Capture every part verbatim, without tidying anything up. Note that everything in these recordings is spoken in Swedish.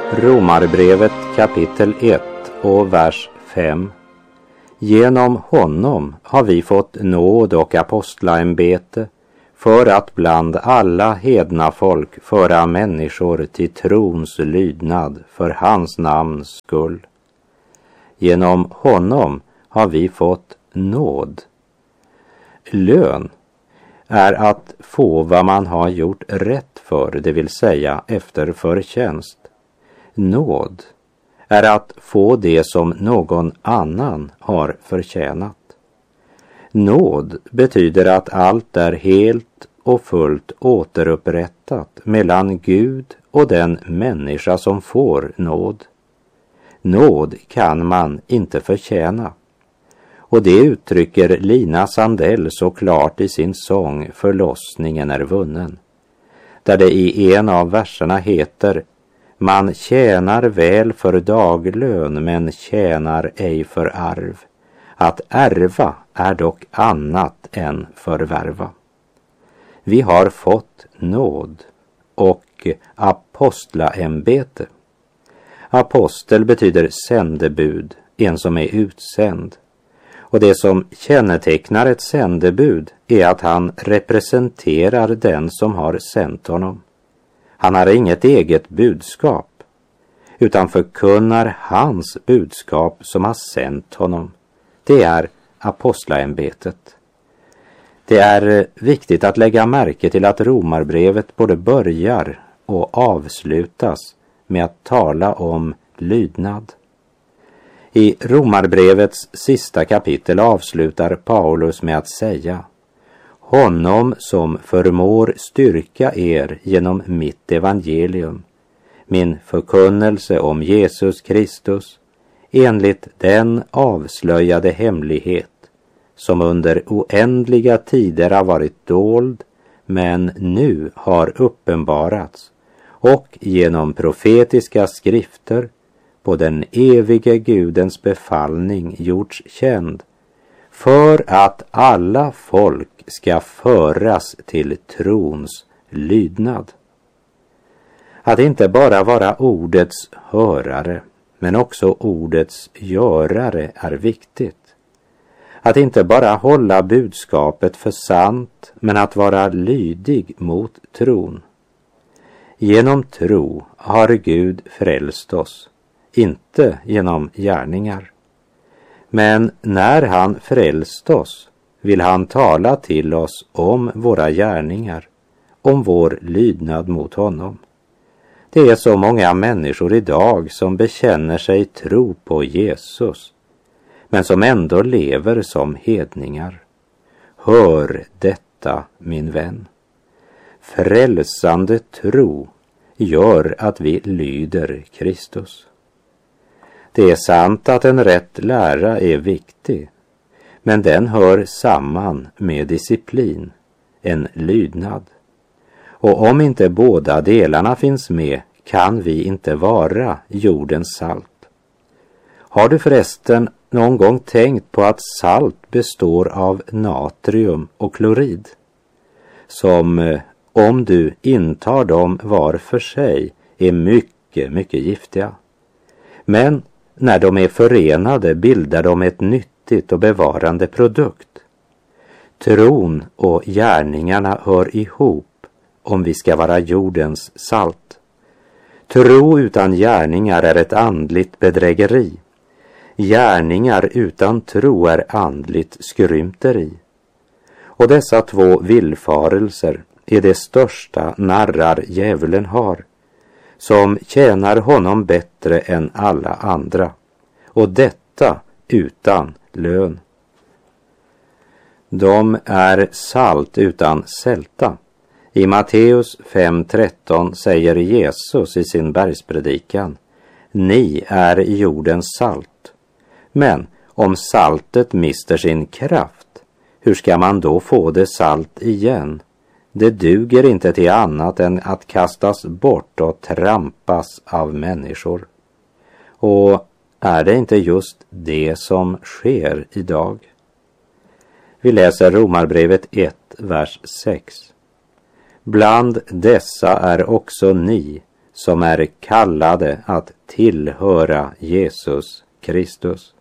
Romarbrevet kapitel ett och vers fem. Genom honom har vi fått nåd och apostlaämbete för att bland alla hedna folk föra människor till trons lydnad för hans namns skull. Genom honom har vi fått nåd. Lön är att få vad man har gjort rätt för, det vill säga efter förtjänst. Nåd är att få det som någon annan har förtjänat. Nåd betyder att allt är helt och fullt återupprättat mellan Gud och den människa som får nåd. Nåd kan man inte förtjäna. Och det uttrycker Lina Sandell så klart i sin sång Förlossningen är vunnen. Där det i en av verserna heter: man tjänar väl för daglön men tjänar ej för arv. Att ärva är dock annat än förvärva. Vi har fått nåd och apostlaämbete. Apostel betyder sändebud, en som är utsänd. Och det som kännetecknar ett sändebud är att han representerar den som har sänt honom. Han har inget eget budskap, utan förkunnar hans budskap som har sänt honom. Det är apostlaämbetet. Det är viktigt att lägga märke till att Romarbrevet både börjar och avslutas med att tala om lydnad. I Romarbrevets sista kapitel avslutar Paulus med att säga: honom som förmår styrka er genom mitt evangelium, min förkunnelse om Jesus Kristus, enligt den avslöjade hemlighet som under oändliga tider har varit dold, men nu har uppenbarats och genom profetiska skrifter på den evige Gudens befallning gjorts känd, för att alla folk ska föras till trons lydnad. Att inte bara vara ordets hörare, men också ordets görare är viktigt. Att inte bara hålla budskapet för sant, men att vara lydig mot tron. Genom tro har Gud frälst oss, inte genom gärningar. Men när han frälst oss vill han tala till oss om våra gärningar, om vår lydnad mot honom. Det är så många människor idag som bekänner sig tro på Jesus, men som ändå lever som hedningar. Hör detta, min vän. Frälsande tro gör att vi lyder Kristus. Det är sant att en rätt lära är viktig, men den hör samman med disciplin, en lydnad. Och om inte båda delarna finns med kan vi inte vara jordens salt. Har du förresten någon gång tänkt på att salt består av natrium och klorid, som om du intar dem var för sig är mycket, mycket giftiga. Men när de är förenade bildar de ett nyttigt och bevarande produkt. Tron och gärningarna hör ihop om vi ska vara jordens salt. Tro utan gärningar är ett andligt bedrägeri. Gärningar utan tro är andligt skrymteri. Och dessa två villfarelser är det största narrar djävulen har, som tjänar honom bättre än alla andra, och detta utan lön. De är salt utan sälta. I Matteus fem tretton säger Jesus i sin bergspredikan: ni är jordens salt. Men om saltet mister sin kraft, hur ska man då få det salt igen? Det duger inte till annat än att kastas bort och trampas av människor. Och är det inte just det som sker idag? Vi läser Romarbrevet ett, vers sex. Bland dessa är också ni, som är kallade att tillhöra Jesus Kristus.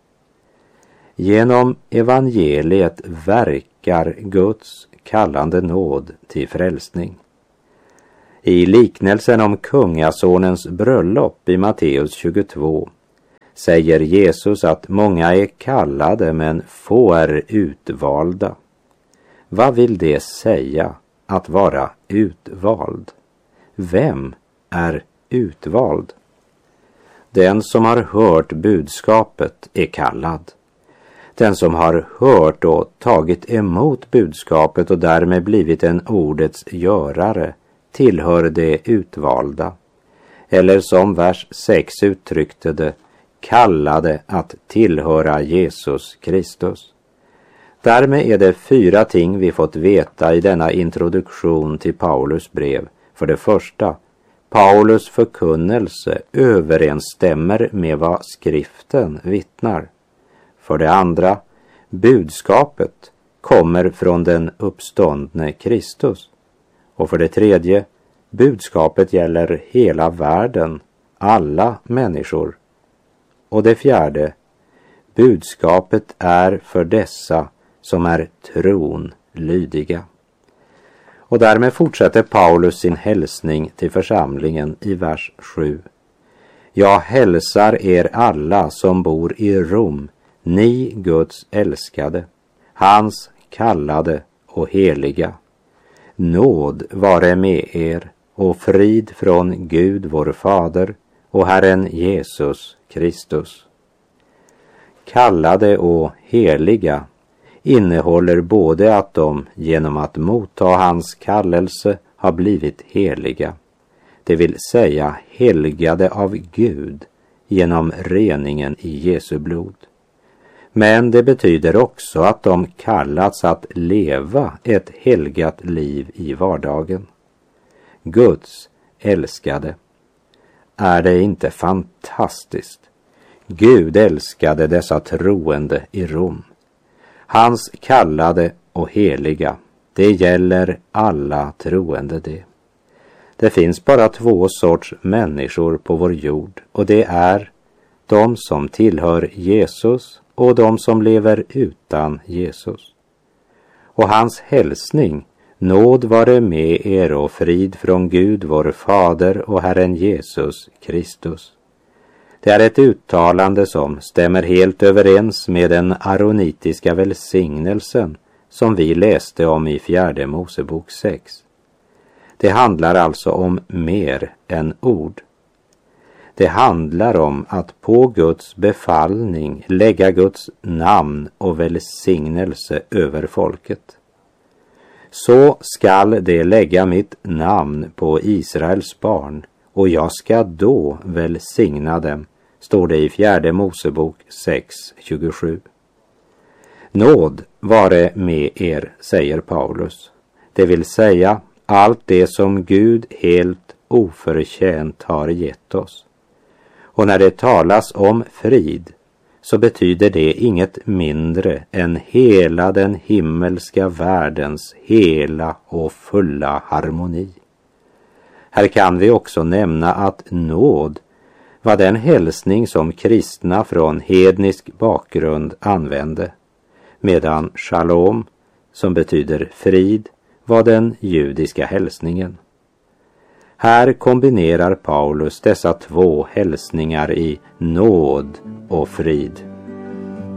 Genom evangeliet verkar Guds kallande nåd till frälsning. I liknelsen om kungasonens bröllop i Matteus tjugotvå säger Jesus att många är kallade men få är utvalda. Vad vill det säga att vara utvald? Vem är utvald? Den som har hört budskapet är kallad. Den som har hört och tagit emot budskapet och därmed blivit en ordets görare tillhör det utvalda. Eller som vers sex uttryckte det, kallade att tillhöra Jesus Kristus. Därmed är det fyra ting vi fått veta i denna introduktion till Paulus brev. För det första, Paulus förkunnelse överensstämmer med vad skriften vittnar. För det andra, budskapet kommer från den uppståndne Kristus. Och för det tredje, budskapet gäller hela världen, alla människor. Och det fjärde, budskapet är för dessa som är tron lydiga. Och därmed fortsätter Paulus sin hälsning till församlingen i vers sju. Jag hälsar er alla som bor i Rom, ni Guds älskade, hans kallade och heliga. Nåd vare med er och frid från Gud vår Fader och Herren Jesus Kristus. Kallade och heliga innehåller både att de genom att motta hans kallelse har blivit heliga, det vill säga helgade av Gud genom reningen i Jesu blod. Men det betyder också att de kallats att leva ett helgat liv i vardagen. Guds älskade. Är det inte fantastiskt? Gud älskade dessa troende i Rom. Hans kallade och heliga, det gäller alla troende det. Det finns bara två sorts människor på vår jord, och det är de som tillhör Jesus och de som lever utan Jesus. Och hans hälsning, nåd vare med er och frid från Gud vår Fader och Herren Jesus Kristus. Det är ett uttalande som stämmer helt överens med den aronitiska välsignelsen som vi läste om i fjärde Mosebok sex. Det handlar alltså om mer än ord. Det handlar om att på Guds befallning lägga Guds namn och välsignelse över folket. Så skall det lägga mitt namn på Israels barn, och jag ska då välsigna dem, står det i fjärde Mosebok sex tjugosju. Nåd vare med er, säger Paulus. Det vill säga allt det som Gud helt oförtjänt har gett oss. Och när det talas om frid så betyder det inget mindre än hela den himmelska världens hela och fulla harmoni. Här kan vi också nämna att nåd var den hälsning som kristna från hednisk bakgrund använde, medan shalom, som betyder frid, var den judiska hälsningen. Här kombinerar Paulus dessa två hälsningar i nåd och frid.